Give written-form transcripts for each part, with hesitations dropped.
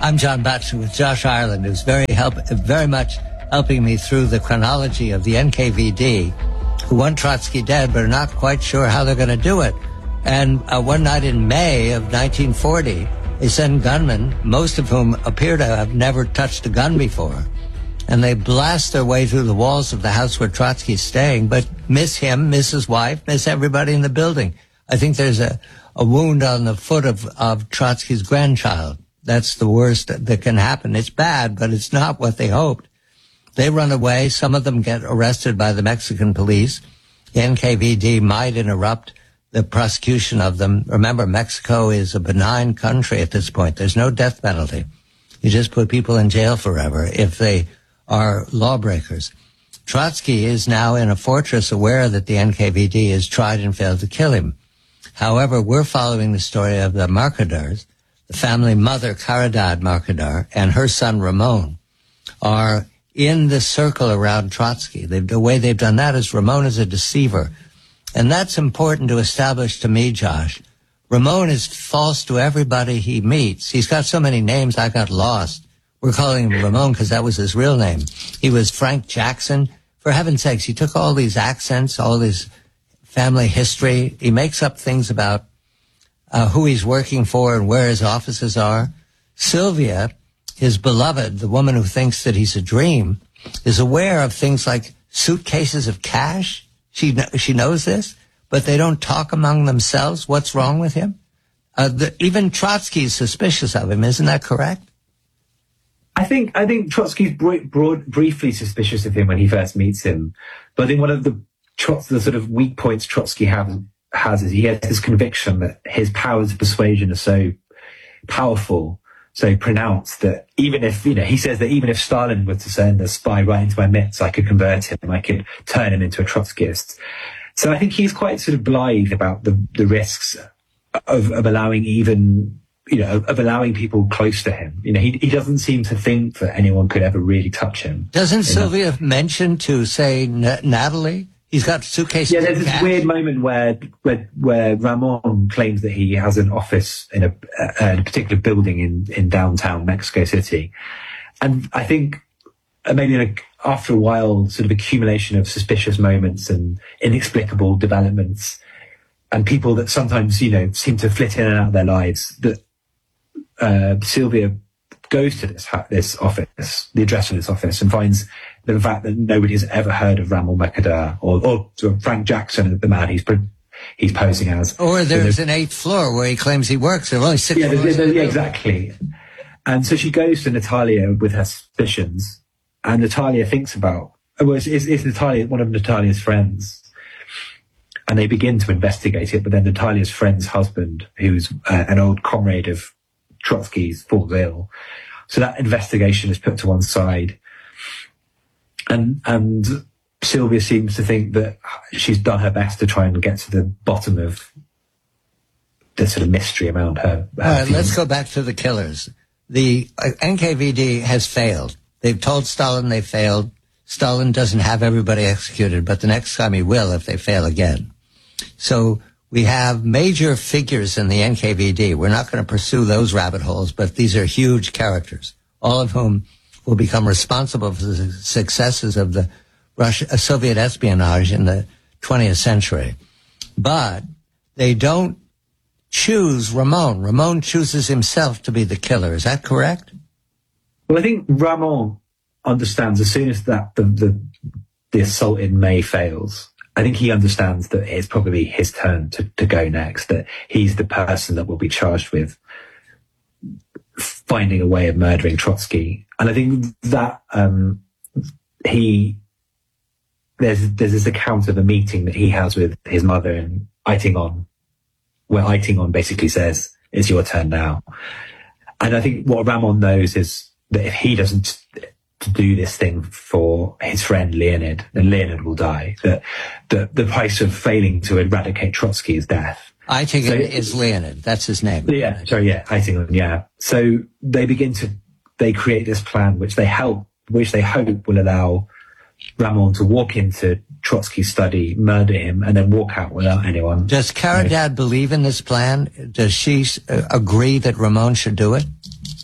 I'm John Batchelor with Josh Ireland, who's very much helping me through the chronology of the NKVD, who want Trotsky dead, but are not quite sure how they're going to do it. And one night in May of 1940, they send gunmen, most of whom appear to have never touched a gun before, and they blast their way through the walls of the house where Trotsky's staying, but miss him, miss his wife, miss everybody in the building. I think there's a wound on the foot of Trotsky's grandchild. That's the worst that can happen. It's bad, but it's not what they hoped. They run away. Some of them get arrested by the Mexican police. The NKVD might interrupt the prosecution of them. Remember, Mexico is a benign country at this point. There's no death penalty. You just put people in jail forever if they are lawbreakers. Trotsky is now in a fortress, aware that the NKVD has tried and failed to kill him. However, we're following the story of the Mercaders. The family mother, Caridad Mercader, and her son, Ramon, are in the circle around Trotsky. The way they've done that is Ramon is a deceiver. And that's important to establish to me, Josh. Ramon is false to everybody he meets. He's got so many names, I got lost. We're calling him Ramon because that was his real name. He was Frank Jackson. For heaven's sakes, he took all these accents, all his family history. He makes up things about who he's working for and where his offices are. Sylvia, his beloved, the woman who thinks that he's a dream, is aware of things like suitcases of cash. She knows this, but they don't talk among themselves. What's wrong with him? Even Trotsky is suspicious of him. Isn't that correct? I think Trotsky's briefly suspicious of him when he first meets him. But I think one of the sort of weak points Trotsky has is he has this conviction that his powers of persuasion are so powerful, so pronounced, that even if, he says that even if Stalin were to send a spy right into my midst, I could convert him, I could turn him into a Trotskyist. So I think he's quite sort of blithe about the risks of allowing of allowing people close to him. He doesn't seem to think that anyone could ever really touch him. Doesn't Sylvia mention to say Natalie? He's got suitcases. Yeah, there's this weird moment where Ramon claims that he has an office in a particular building in downtown Mexico City. And I think maybe after a while, sort of accumulation of suspicious moments and inexplicable developments and people that sometimes, seem to flit in and out of their lives, that Sylvia goes to this office, the address of this office, and finds the fact that nobody's ever heard of Ramon Mercader or Frank Jackson, the man he's posing as. Or there's an 8th floor where he claims he works. There are only 6 floors. Yeah, exactly. And so she goes to Natalia with her suspicions, and Natalia thinks about, is Natalia one of Natalia's friends? And they begin to investigate it, but then Natalia's friend's husband, who's an old comrade of Trotsky's, falls ill. So that investigation is put to one side. And Sylvia seems to think that she's done her best to try and get to the bottom of the sort of mystery around her. All right, let's go back to the killers. The NKVD has failed. They've told Stalin they failed. Stalin doesn't have everybody executed, but the next time he will if they fail again. So we have major figures in the NKVD. We're not going to pursue those rabbit holes, but these are huge characters, all of whom will become responsible for the successes of the Soviet espionage in the 20th century. But they don't choose Ramon. Ramon chooses himself to be the killer. Is that correct? Well, I think Ramon understands as soon as the assault in May fails, I think he understands that it's probably his turn to go next, that he's the person that will be charged with finding a way of murdering Trotsky. And I think that there's this account of a meeting that he has with his mother in Eitingon, where Eitingon basically says, it's your turn now. And I think what Ramon knows is that if he doesn't do this thing for his friend Leonid, then Leonid will die. That the price of failing to eradicate Trotsky is death. Eitingon is Leonid. That's his name. Yeah, sorry, yeah, Eitingon, yeah. So they create this plan which they hope will allow Ramon to walk into Trotsky's study, murder him, and then walk out without anyone. Does Caridad believe in this plan? Does she agree that Ramon should do it?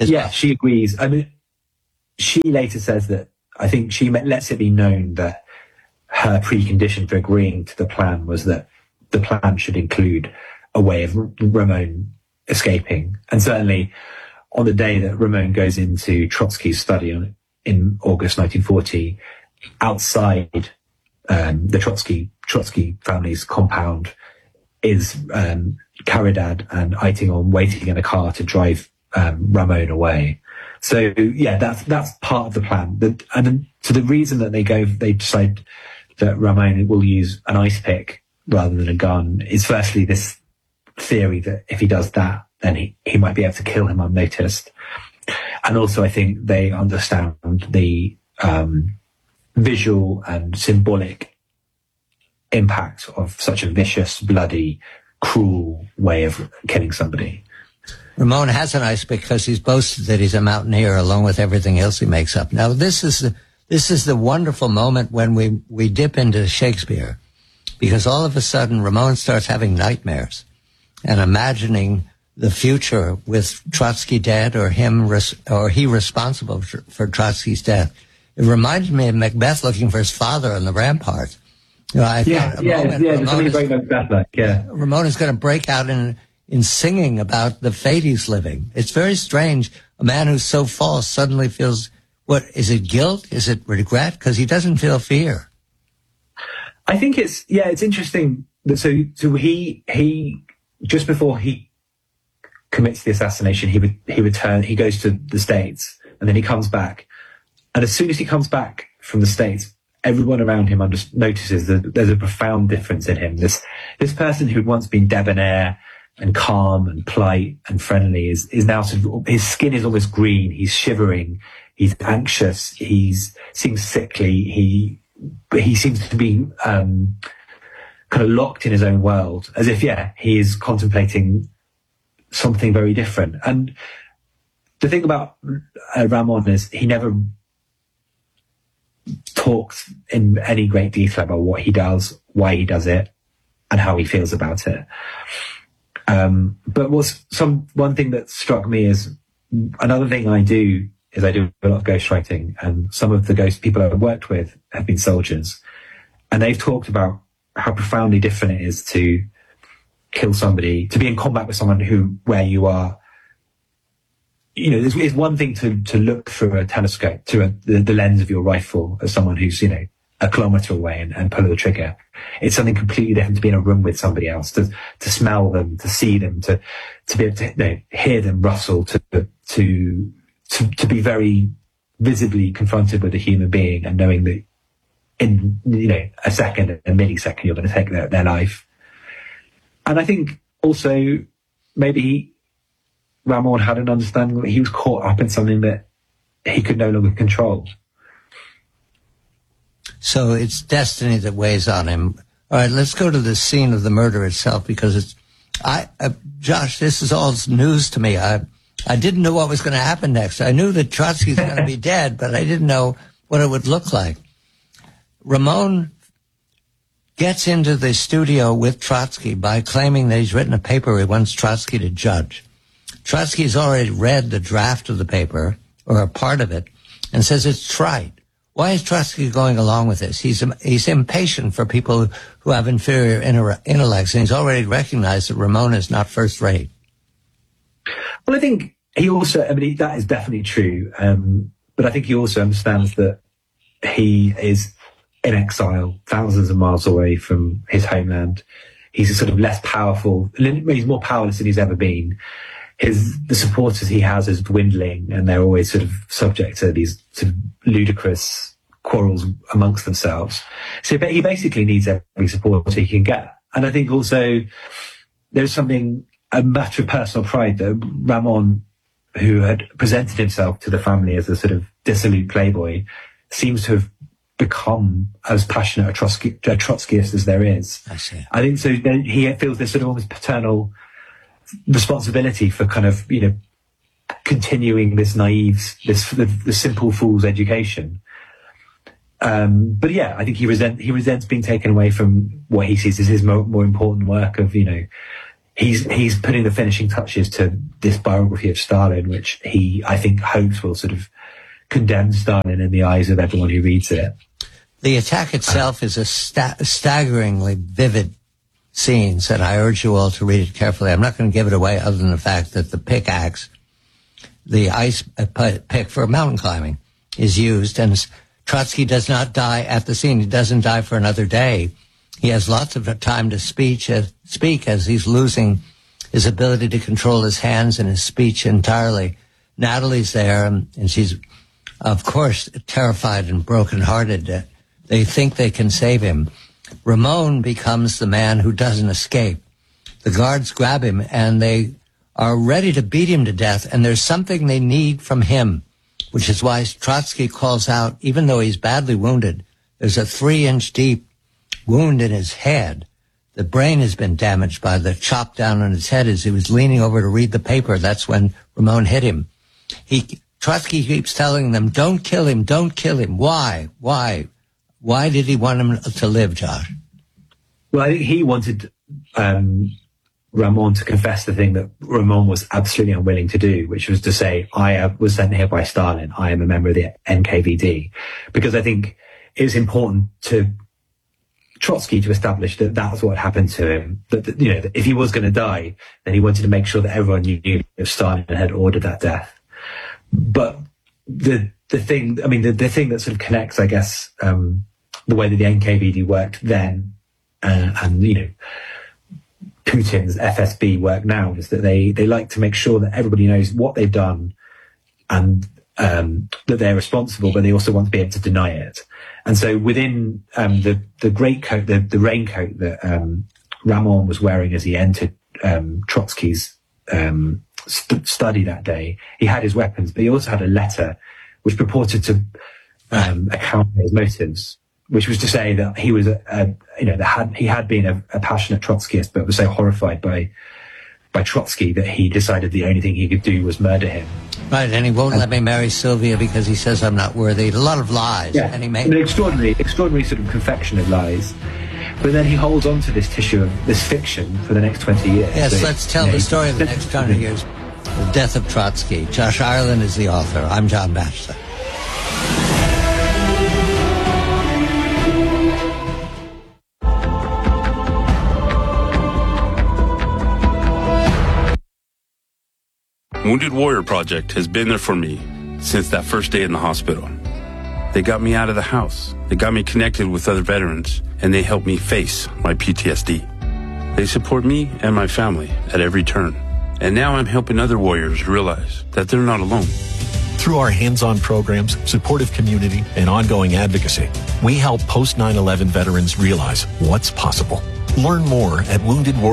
Yeah, she agrees. I mean, she later says that, I think she lets it be known that her precondition for agreeing to the plan was that the plan should include a way of Ramon escaping. And certainly on the day that Ramon goes into Trotsky's study in August 1940, outside the Trotsky family's compound is Caridad and Eitingon waiting in a car to drive Ramon away. So yeah, that's part of the plan. So the reason that they decide that Ramon will use an ice pick rather than a gun is firstly this theory that if he does that, then he might be able to kill him unnoticed. And also I think they understand the visual and symbolic impact of such a vicious, bloody, cruel way of killing somebody. Ramon has an ice pick because he's boasted that he's a mountaineer along with everything else he makes up. Now, this is the wonderful moment when we dip into Shakespeare, because all of a sudden Ramon starts having nightmares and imagining the future with Trotsky dead or he responsible for Trotsky's death. It reminded me of Macbeth looking for his father on the ramparts. Ramon is going to break out in singing about the fate he's living. It's very strange. A man who's so false suddenly feels, what, is it guilt? Is it regret? Because he doesn't feel fear. I think it's interesting that so he just before he commits the assassination, he goes to the States and then he comes back. And as soon as he comes back from the States, everyone around him notices that there's a profound difference in him. This person who'd once been debonair and calm and polite and friendly is now sort of, his skin is almost green. He's shivering. He's anxious. He seems sickly. He seems to be kind of locked in his own world, as if he is contemplating something very different. And the thing about Ramon is he never talks in any great detail about what he does, why he does it, and how he feels about it. But one thing that struck me is another thing I do a lot of ghostwriting, and some of the ghost people I've worked with have been soldiers, and they've talked about how profoundly different it is to kill somebody, to be in combat with someone where you are. It's one thing to look through a telescope to the lens of your rifle as someone who's, a kilometre away and pull the trigger. It's something completely different to be in a room with somebody else, to smell them, to see them, to be able to hear them rustle, to be very visibly confronted with a human being and knowing that in, a second, a millisecond, you're going to take their life. And I think also maybe Ramon had an understanding that he was caught up in something that he could no longer control. So it's destiny that weighs on him. All right, let's go to the scene of the murder itself, because Josh, this is all news to me. I didn't know what was going to happen next. I knew that Trotsky's going to be dead, but I didn't know what it would look like. Ramon gets into the studio with Trotsky by claiming that he's written a paper he wants Trotsky to judge. Trotsky's already read the draft of the paper, or a part of it, and says it's trite. Why is Trotsky going along with this? He's impatient for people who have inferior intellects, and he's already recognized that Ramon is not first rate. Well, I think he also, that is definitely true. But I think he also understands that he is in exile, thousands of miles away from his homeland. He's a sort of less powerful, he's more powerless than he's ever been. The supporters he has is dwindling, and they're always sort of subject to these sort of ludicrous quarrels amongst themselves. So he basically needs every support he can get. And I think also there's a matter of personal pride that Ramon, who had presented himself to the family as a sort of dissolute playboy, seems to have become as passionate a Trotskyist as there is. I see. I think so. He feels this sort of almost paternal responsibility for kind of, continuing this naive, the simple fool's education. But I think he resents being taken away from what he sees as his more important work of, he he's putting the finishing touches to this biography of Stalin, which he, I think, hopes will sort of condemn Stalin in the eyes of everyone who reads it. The attack itself is a staggeringly vivid scenes, and I urge you all to read it carefully. I'm not going to give it away other than the fact that the pickaxe, the ice pick for mountain climbing, is used, and Trotsky does not die at the scene. He doesn't die for another day. He has lots of time to speak as he's losing his ability to control his hands and his speech entirely. Natalie's there, and she's, of course, terrified and brokenhearted. They think they can save him. Ramon becomes the man who doesn't escape. The guards grab him, and they are ready to beat him to death, and there's something they need from him, which is why Trotsky calls out, even though he's badly wounded, there's a 3-inch deep wound in his head. The brain has been damaged by the chop down on his head as he was leaning over to read the paper. That's when Ramon hit him. Trotsky keeps telling them, don't kill him, don't kill him. Why? Why did he want him to live, Josh? Well, I think he wanted Ramon to confess the thing that Ramon was absolutely unwilling to do, which was to say, I was sent here by Stalin. I am a member of the NKVD. Because I think it's important to Trotsky to establish that that's what happened to him. That if he was going to die, then he wanted to make sure that everyone knew that Stalin had ordered that death. But the thing that sort of connects, I guess, the way that the NKVD worked then, and Putin's FSB work now, is that they like to make sure that everybody knows what they've done and that they're responsible, but they also want to be able to deny it. And so within the greatcoat, the raincoat that Ramon was wearing as he entered Trotsky's study that day, he had his weapons, but he also had a letter which purported to account for his motives, which was to say that he was he had been a passionate Trotskyist, but was so horrified by Trotsky that he decided the only thing he could do was murder him. Right, and he won't let me marry Sylvia because he says I'm not worthy. A lot of lies. Yeah, and he made an extraordinary sort of confection of lies. But then he holds on to this tissue of this fiction for the next 20 years. Yes, so let's tell the story of the next 20 years. The death of Trotsky. Josh Ireland is the author. I'm John Batchelor. Wounded Warrior Project has been there for me since that first day in the hospital. They got me out of the house. They got me connected with other veterans, and they helped me face my PTSD. They support me and my family at every turn. And now I'm helping other warriors realize that they're not alone. Through our hands-on programs, supportive community, and ongoing advocacy, we help post 9/11 veterans realize what's possible. Learn more at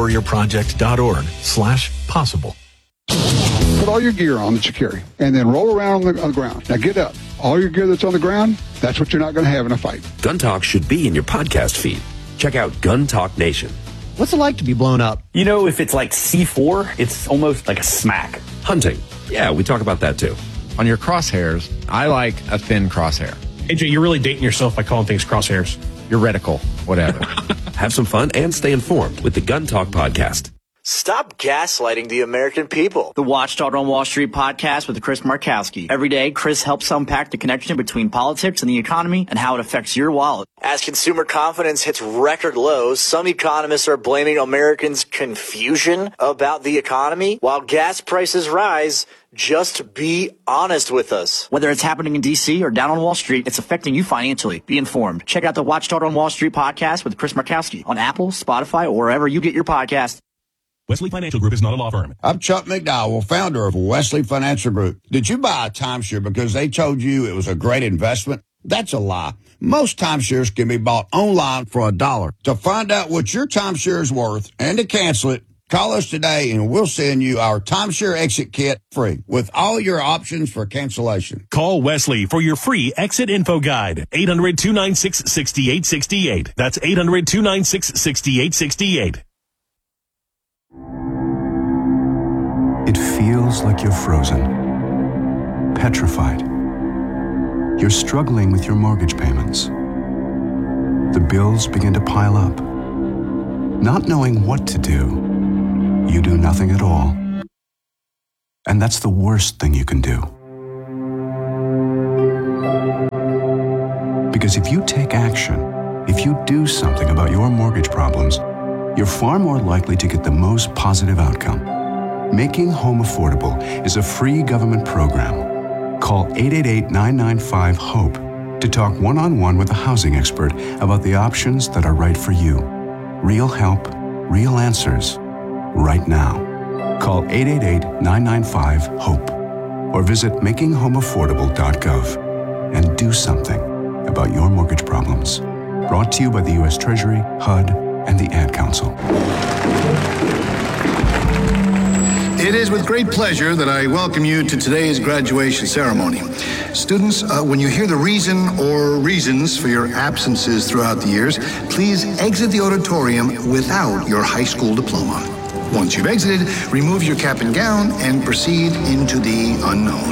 woundedwarriorproject.org/possible. Put all your gear on that you carry, and then roll around on the ground. Now get up. All your gear that's on the ground, that's what you're not going to have in a fight. Gun Talk should be in your podcast feed. Check out Gun Talk Nation. What's it like to be blown up? If it's like C4, it's almost like a smack. Hunting. Yeah, we talk about that too. On your crosshairs, I like a thin crosshair. AJ, you're really dating yourself by calling things crosshairs. Your reticle, whatever. Have some fun and stay informed with the Gun Talk podcast. Stop gaslighting the American people. The Watchdog on Wall Street podcast with Chris Markowski. Every day, Chris helps unpack the connection between politics and the economy and how it affects your wallet. As consumer confidence hits record lows, some economists are blaming Americans' confusion about the economy. While gas prices rise, just be honest with us. Whether it's happening in D.C. or down on Wall Street, it's affecting you financially. Be informed. Check out the Watchdog on Wall Street podcast with Chris Markowski on Apple, Spotify, or wherever you get your podcast. Wesley Financial Group is not a law firm. I'm Chuck McDowell, founder of Wesley Financial Group. Did you buy a timeshare because they told you it was a great investment? That's a lie. Most timeshares can be bought online for $1. To find out what your timeshare is worth and to cancel it, call us today and we'll send you our timeshare exit kit free with all your options for cancellation. Call Wesley for your free exit info guide. 800-296-6868. That's 800-296-6868. It feels like you're frozen, petrified. You're struggling with your mortgage payments. The bills begin to pile up. Not knowing what to do, you do nothing at all. And that's the worst thing you can do. Because if you take action, if you do something about your mortgage problems, you're far more likely to get the most positive outcome. Making Home Affordable is a free government program. Call 888-995-HOPE to talk one-on-one with a housing expert about the options that are right for you. Real help, real answers, right now. Call 888-995-HOPE or visit makinghomeaffordable.gov and do something about your mortgage problems. Brought to you by the U.S. Treasury, HUD, and the Ad Council. It is with great pleasure that I welcome you to today's graduation ceremony. Students, when you hear the reason or reasons for your absences throughout the years, please exit the auditorium without your high school diploma. Once you've exited, remove your cap and gown and proceed into the unknown.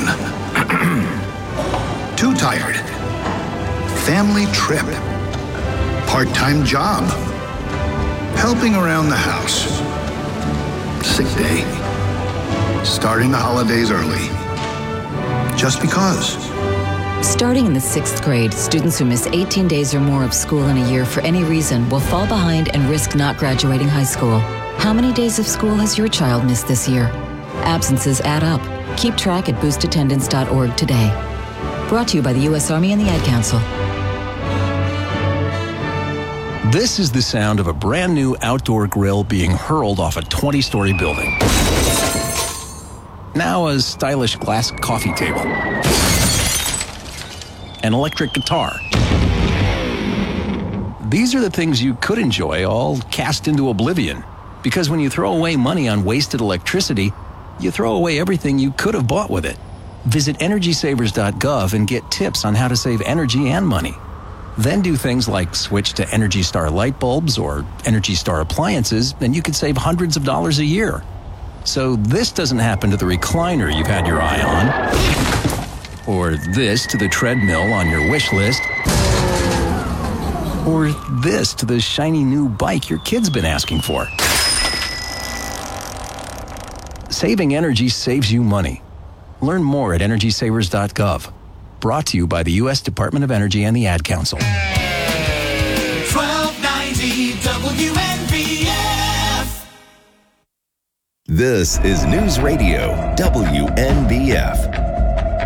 Too tired. Family trip. Part-time job. Helping around the house. Sick day. Starting the holidays early. Just because. Starting in the 6th grade, students who miss 18 days or more of school in a year for any reason will fall behind and risk not graduating high school. How many days of school has your child missed this year? Absences add up. Keep track at boostattendance.org today. Brought to you by the U.S. Army and the Ad Council. This is the sound of a brand new outdoor grill being hurled off a 20-story building. Now a stylish glass coffee table. An electric guitar. These are the things you could enjoy, all cast into oblivion. Because when you throw away money on wasted electricity, you throw away everything you could have bought with it. Visit EnergySavers.gov and get tips on how to save energy and money. Then do things like switch to Energy Star light bulbs or Energy Star appliances, and you could save hundreds of dollars a year. So this doesn't happen to the recliner you've had your eye on, or this to the treadmill on your wish list, or this to the shiny new bike your kid's been asking for. Saving energy saves you money. Learn more at EnergySavers.gov. Brought to you by the U.S. Department of Energy and the Ad Council. 1290 WNBF. This is News Radio WNBF.